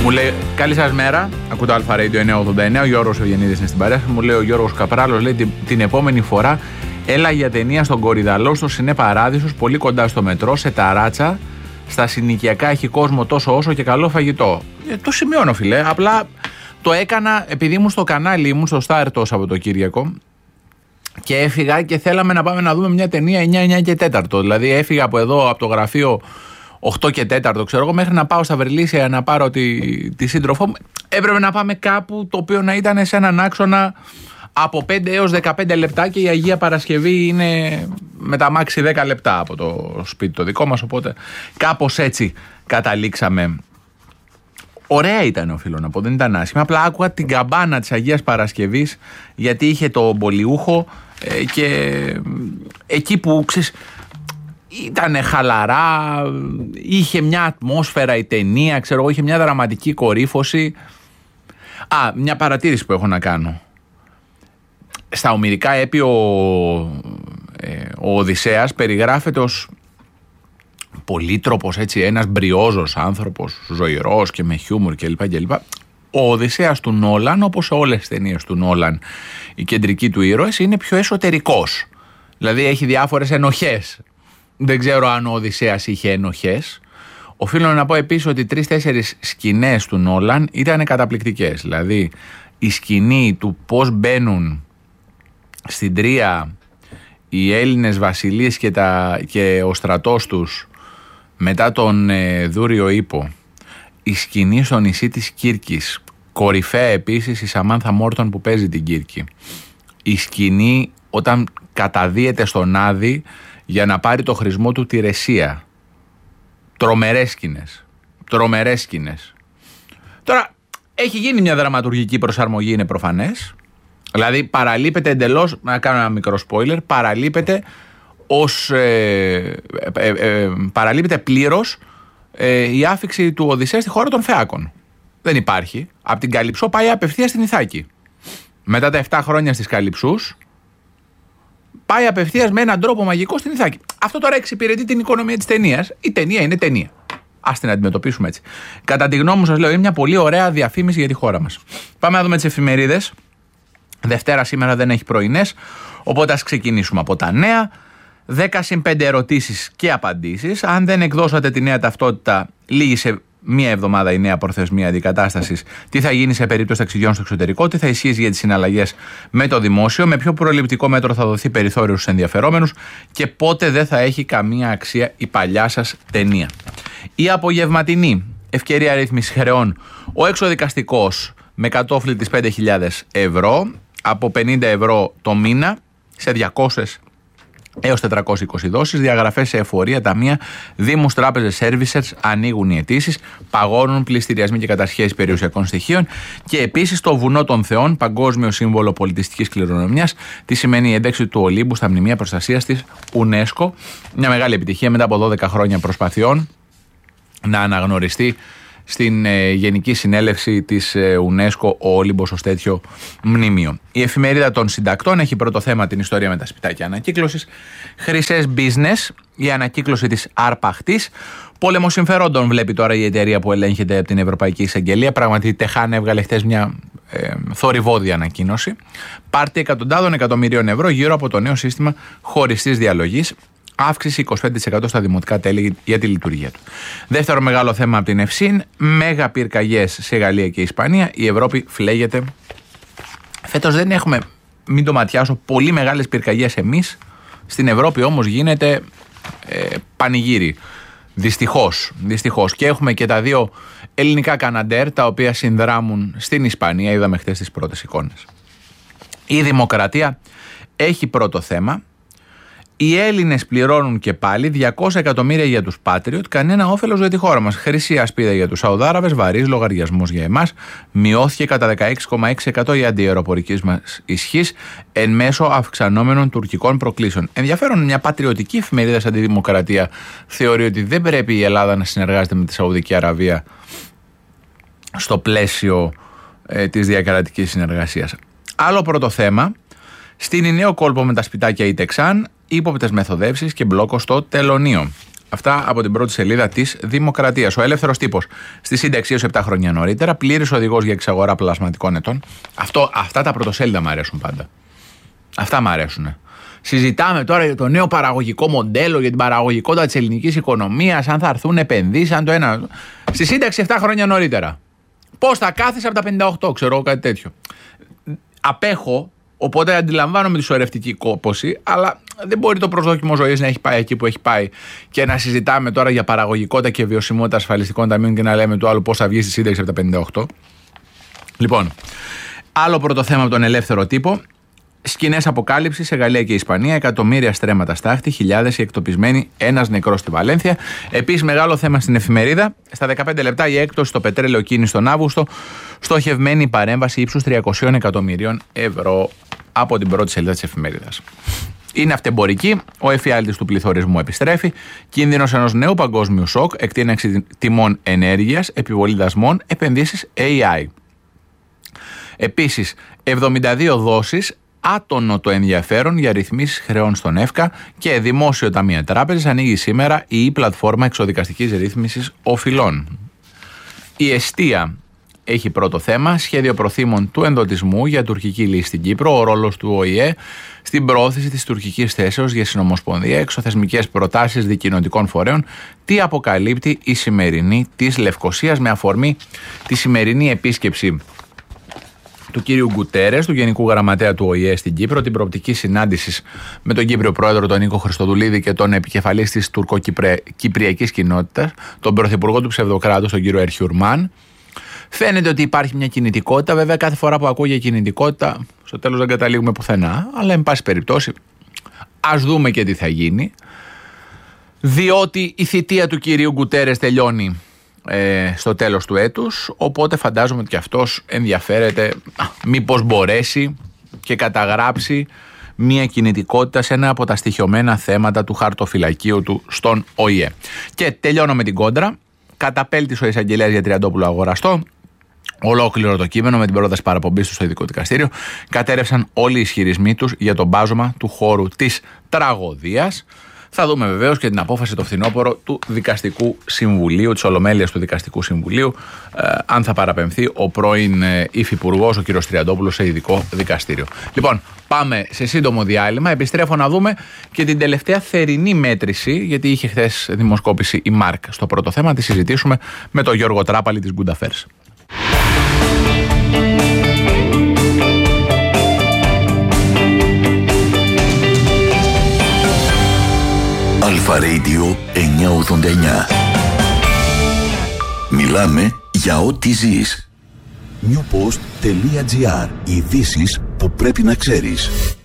Μου λέει, καλή σας μέρα. Ακούω το Αλφα Radio 989. Ο Γιώργος Ευγενίδης είναι στην παρέα. Μου λέει ο Γιώργος Καπράλος, λέει την επόμενη φορά έλα για ταινία στον Κορυδαλό, στο Σινέ Παράδεισος, πολύ κοντά στο μετρό, σε ταράτσα. Στα συνοικιακά έχει κόσμο τόσο όσο και καλό φαγητό. Το σημειώνω, φιλέ. Απλά το έκανα επειδή ήμουν στο κανάλι, ήμουν στο Star το Σαββατοκύριακο και έφυγα και θέλαμε να πάμε να δούμε μια ταινία 9 και 4. Δηλαδή έφυγα από εδώ, από το γραφείο 8 και 4, ξέρω εγώ, μέχρι να πάω στα Βρυλίσια να πάρω τη σύντροφό μου. Έπρεπε να πάμε κάπου το οποίο να ήταν σε έναν άξονα από 5 έως 15 λεπτά και η Αγία Παρασκευή είναι με τα μάξι 10 λεπτά από το σπίτι το δικό μας, οπότε κάπως έτσι καταλήξαμε. Ωραία ήταν, οφείλω να πω, δεν ήταν άσχημα. Απλά άκουγα την καμπάνα της Αγίας Παρασκευής γιατί είχε το μπολιούχο και εκεί που ξέρεις, ήτανε χαλαρά, είχε μια ατμόσφαιρα η ταινία, ξέρω εγώ, είχε μια δραματική κορύφωση. Μια παρατήρηση που έχω να κάνω. Στα ομηρικά έπι ο Οδυσσέας περιγράφεται ως πολύτροπος, έτσι, ένας μπριόζος άνθρωπος, ζωηρός και με χιούμορ κλπ. Ο Οδυσσέας του Νόλαν, όπως σε όλες τις ταινίες του Νόλαν, η κεντρική του ήρωες είναι πιο εσωτερικός. Δηλαδή έχει διάφορες ενοχές. Δεν ξέρω αν ο Οδυσσέας είχε ενοχές. Οφείλω να πω επίσης ότι 3-4 σκηνές του Νόλαν ήταν καταπληκτικές. Δηλαδή η σκηνή του πώς μπαίνουν στην Τρία οι Έλληνες βασιλείς και ο στρατός τους μετά τον Δούριο Ίππο, η σκηνή στο νησί της Κύρκης, κορυφαία επίσης η Σαμάνθα Μόρτον που παίζει την Κύρκη, η σκηνή όταν καταδύεται στον Άδη για να πάρει το χρησμό του τη Ρεσία. Τρομερές σκηνές. Τώρα έχει γίνει μια δραματουργική προσαρμογή, είναι προφανές. Δηλαδή παραλείπεται εντελώς, να κάνω ένα μικρό spoiler, παραλείπεται πλήρως η άφιξη του Οδυσσέα στη χώρα των Φεάκων. Δεν υπάρχει. Από την Καλυψό πάει απευθείας στην Ιθάκη. Μετά τα 7 χρόνια στις Καλυψούς πάει απευθείας με έναν τρόπο μαγικό στην Ιθάκη. Αυτό τώρα εξυπηρετεί την οικονομία της ταινίας. Η ταινία είναι ταινία. Ας την αντιμετωπίσουμε έτσι. Κατά τη γνώμη μου, σας λέω, είναι μια πολύ ωραία διαφήμιση για τη χώρα μας. Πάμε να δούμε τις εφημερίδες. Δευτέρα σήμερα δεν έχει πρωινές, οπότε ας ξεκινήσουμε από τα νέα. 10+5 ερωτήσεις και απαντήσεις. Αν δεν εκδώσατε τη νέα ταυτότητα, λύγησε μία εβδομάδα η νέα προθεσμία αντικατάστασης. Τι θα γίνει σε περίπτωση ταξιδιών στο εξωτερικό, τι θα ισχύσει για τις συναλλαγές με το δημόσιο, με ποιο προληπτικό μέτρο θα δοθεί περιθώριο στους ενδιαφερόμενους και πότε δεν θα έχει καμία αξία η παλιά σας ταινία. Η απογευματινή ευκαιρία ρύθμισης χρεών. Ο εξωδικαστικός με κατόφλι της 5.000 ευρώ, από 50 ευρώ το μήνα σε 200 έως 420 δόσεις, διαγραφές σε εφορία, ταμεία, δήμους, τράπεζες, servicers, ανοίγουν οι αιτήσεις, παγώνουν πληστηριασμοί και κατασχέσεις περιουσιακών στοιχείων και επίσης το Βουνό των Θεών, παγκόσμιο σύμβολο πολιτιστικής κληρονομιάς, τι σημαίνει η ένταξη του Ολύμπου στα μνημεία προστασίας της UNESCO. Μια μεγάλη επιτυχία μετά από 12 χρόνια προσπαθειών να αναγνωριστεί στην Γενική Συνέλευση της UNESCO ο Όλυμπος ως τέτοιο μνημείο. Η εφημερίδα των συντακτών έχει πρώτο θέμα την ιστορία με τα σπιτάκια ανακύκλωσης. Χρυσές business, η ανακύκλωση της αρπαχτής. Πόλεμο συμφερόντων βλέπει τώρα η εταιρεία που ελέγχεται από την Ευρωπαϊκή Εισαγγελία. Πράγματι η Τεχάν έβγαλε χτες μια θορυβώδη ανακοίνωση. Πάρτι εκατοντάδων εκατομμυρίων ευρώ γύρω από το νέο σύστημα χωριστής διαλογής. Αύξηση 25% στα δημοτικά τέλη για τη λειτουργία του. Δεύτερο μεγάλο θέμα από την Ευσύν, μέγα πυρκαγιές σε Γαλλία και Ισπανία. Η Ευρώπη φλέγεται. Φέτος δεν έχουμε, μην το ματιάσω, πολύ μεγάλες πυρκαγιές εμείς. Στην Ευρώπη όμως γίνεται πανηγύρι. Δυστυχώς. Και έχουμε και τα δύο ελληνικά Καναντέρ τα οποία συνδράμουν στην Ισπανία. Είδαμε χτες τις πρώτες εικόνες. Η Δημοκρατία έχει πρώτο θέμα. Οι Έλληνες πληρώνουν και πάλι 200 εκατομμύρια για τους Patriot, κανένα όφελος για τη χώρα μας. Χρυσή ασπίδα για τους Σαουδάραβες, βαρύς λογαριασμός για εμάς. Μειώθηκε κατά 16,6% η αντιαεροπορική μας ισχύς εν μέσω αυξανόμενων τουρκικών προκλήσεων. Ενδιαφέρον, μια πατριωτική εφημερίδα σαν τη Δημοκρατία θεωρεί ότι δεν πρέπει η Ελλάδα να συνεργάζεται με τη Σαουδική Αραβία στο πλαίσιο της διακρατικής συνεργασίας. Άλλο πρώτο θέμα. Στην Ιναίο κόλπο με τα σπιτάκια η Τεξάν, ύποπτες μεθοδεύσεις και μπλόκο στο τελωνείο. Αυτά από την πρώτη σελίδα της Δημοκρατίας. Ο Ελεύθερος Τύπος. Στη σύνταξη έως 7 χρόνια νωρίτερα. Πλήρης οδηγός για εξαγορά πλασματικών ετών. Αυτά τα πρωτοσέλιδα μου αρέσουν πάντα. Αυτά μου αρέσουν. Συζητάμε τώρα για το νέο παραγωγικό μοντέλο, για την παραγωγικότητα της ελληνικής οικονομίας, αν θα έρθουν επενδύσεις, αν το ένα. Στη σύνταξη 7 χρόνια νωρίτερα. Πώς θα κάθεσαι από τα 58, ξέρω κάτι τέτοιο. Απέχω, οπότε αντιλαμβάνομαι τη σωρευτική κόπωση, αλλά δεν μπορεί το προσδόκιμο ζωής να έχει πάει εκεί που έχει πάει και να συζητάμε τώρα για παραγωγικότητα και βιωσιμότητα ασφαλιστικών ταμείων και να λέμε του άλλου πώς θα βγει στη σύνταξη από τα 58. Λοιπόν, άλλο πρώτο θέμα από τον Ελεύθερο Τύπο. Σκηνές αποκάλυψης σε Γαλλία και Ισπανία, εκατομμύρια στρέμματα στάχτη, χιλιάδες οι εκτοπισμένοι, ένας νεκρός στη Βαλένθια. Επίσης, μεγάλο θέμα στην εφημερίδα. Στα 15 λεπτά η έκπτωση στο πετρέλαιο κίνηση τον Αύγουστο, στοχευμένη παρέμβαση ύψους 300 εκατομμυρίων ευρώ από την πρώτη σελίδα της εφημερίδας. Είναι αυτεμπορική, ο εφιάλτης του πληθωρισμού επιστρέφει, κίνδυνος ενός νέου παγκόσμιου σοκ, εκτείναξη τιμών ενέργειας, επιβολή δασμών, επενδύσεις AI. Επίσης, 72 δόσεις. Άτονο το ενδιαφέρον για ρυθμίσεις χρεών στον ΕΦΚΑ και Δημόσιο Ταμείο Τράπεζας ανοίγει σήμερα η πλατφόρμα εξοδικαστικής ρύθμισης οφειλών. Η εστία έχει πρώτο θέμα, σχέδιο προθήμων του ενδοτισμού για τουρκική λύση στην Κύπρο, ο ρόλος του ΟΗΕ στην προώθηση της τουρκικής θέσεως για συνομοσπονδία, εξωθεσμικές προτάσεις δικοινοτικών φορέων, τι αποκαλύπτει η σημερινή της Λευκωσίας με αφορμή τη σημερινή επίσκεψη του κύριου Γκουτέρες, του Γενικού Γραμματέα του ΟΗΕ στην Κύπρο, την προοπτική συνάντηση με τον Κύπριο Πρόεδρο τον Νίκο Χριστοδουλίδη και τον επικεφαλής της τουρκοκυπριακής κοινότητας, τον Πρωθυπουργό του Ψευδοκράτους, τον κύριο Ερχιουρμάν. Φαίνεται ότι υπάρχει μια κινητικότητα. Βέβαια, κάθε φορά που ακούω για κινητικότητα, στο τέλος δεν καταλήγουμε πουθενά. Αλλά, εν πάση περιπτώσει, ας δούμε και τι θα γίνει. Διότι η θητεία του κυρίου Γκουτέρες τελειώνει στο τέλος του έτους, οπότε φαντάζομαι ότι και αυτός ενδιαφέρεται μήπως μπορέσει και καταγράψει μια κινητικότητα σε ένα από τα στοιχειωμένα θέματα του χαρτοφυλακίου του στον ΟΗΕ. Και τελειώνω με την κόντρα. Καταπέλτης ο εισαγγελέας για Τριαντόπουλο αγοραστό. Ολόκληρο το κείμενο με την πρόταση παραπομπής του στο ειδικό δικαστήριο. Κατέρευσαν όλοι οι ισχυρισμοί τους για το μπάζωμα του χώρου της τραγωδίας. Θα δούμε βεβαίως και την απόφαση το φθινόπωρο του Δικαστικού Συμβουλίου, της Ολομέλειας του Δικαστικού Συμβουλίου, αν θα παραπεμφθεί ο πρώην υφυπουργός, ο κ. Τριαντόπουλος, σε ειδικό δικαστήριο. Λοιπόν, πάμε σε σύντομο διάλειμμα. Επιστρέφω να δούμε και την τελευταία θερινή μέτρηση, γιατί είχε χθες δημοσκόπηση η ΜΑΡΚ στο πρώτο θέμα. Τη συζητήσουμε με τον Γιώργο Τράπαλη της Good Affairs. Αλφα Radio 989. Μιλάμε για ό,τι ζεις. Newpost.gr. Ειδήσεις που πρέπει να ξέρεις.